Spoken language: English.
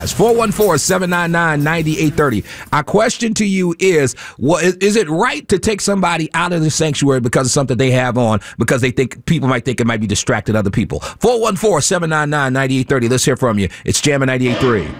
414-799-9830. Our question to you is it right to take somebody out of the sanctuary because of something they have on, because they think people might think it might be distracted other people? 414-799-9830. Let's hear from you. It's Jammin' 98.3.